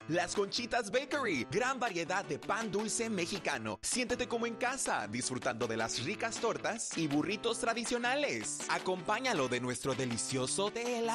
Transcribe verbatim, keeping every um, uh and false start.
Las Conchitas Bakery, gran variedad de pan dulce mexicano. Siéntete como en casa, disfrutando de las ricas tortas y burritos tradicionales. Acompáñalo de nuestro delicioso de helado